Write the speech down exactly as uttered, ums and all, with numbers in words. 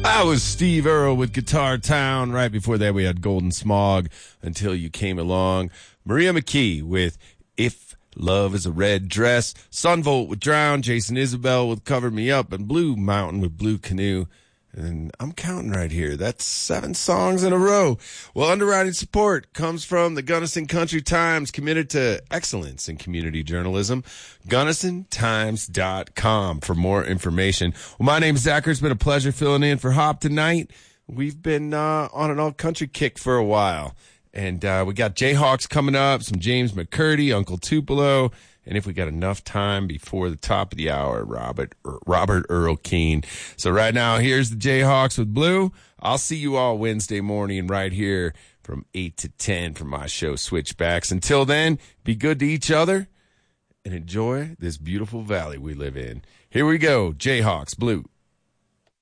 That was Steve Earle with Guitar Town. Right before that, we had Golden Smog, Until You Came Along. Maria McKee with If Love is a Red Dress. Sunvolt with Drown. Jason Isabel with Cover Me Up. And Blue Mountain with Blue Canoe. And I'm counting right here. That's seven songs in a row. Well, underwriting support comes from the Gunnison Country Times, committed to excellence in community journalism. Gunnison Times dot com for more information. Well, my name's Zachary. It's been a pleasure filling in for Hop tonight. We've been uh, on an all-country kick for a while. And uh, we got Jayhawks coming up, some James McCurdy, Uncle Tupelo. And if we got enough time before the top of the hour, Robert Robert Earl Keen. So right now, here's the Jayhawks with Blue. I'll see you all Wednesday morning right here from eight to ten for my show Switchbacks. Until then, be good to each other and enjoy this beautiful valley we live in. Here we go, Jayhawks, Blue.